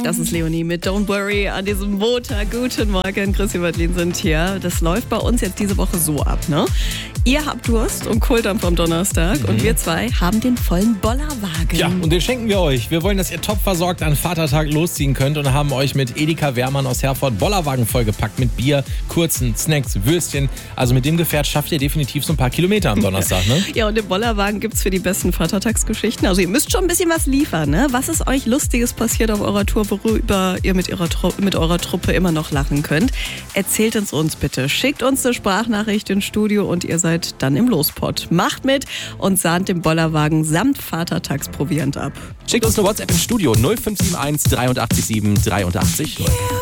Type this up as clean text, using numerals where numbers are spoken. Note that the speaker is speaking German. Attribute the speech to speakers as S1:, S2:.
S1: Das ist Leonie mit Don't Worry an diesem Montag. Guten Morgen, Chris und Madeline sind hier. Das läuft bei uns jetzt diese Woche so ab, ne? Ihr habt Durst und Kohldampf am Donnerstag und wir zwei haben den vollen Bollerwagen.
S2: Ja, und den schenken wir euch. Wir wollen, dass ihr top versorgt an Vatertag losziehen könnt und haben euch mit Edeka Wehrmann aus Herford Bollerwagen vollgepackt mit Bier, kurzen Snacks, Würstchen. Also mit dem Gefährt schafft ihr definitiv so ein paar Kilometer am Donnerstag, ne?
S1: Ja, und im Bollerwagen gibt's für die besten Vatertagsgeschichten. Also ihr müsst schon ein bisschen was liefern, ne? Was ist euch Lustiges passiert auf eurer Tour, worüber ihr mit eurer Truppe immer noch lachen könnt? Erzählt es uns bitte. Schickt uns eine Sprachnachricht ins Studio und ihr seid dann im Lospot. Macht mit und sahnt den Bollerwagen samt Vatertagsproviant ab.
S3: Schickt uns eine WhatsApp ins Studio 0571 83 7 83 0.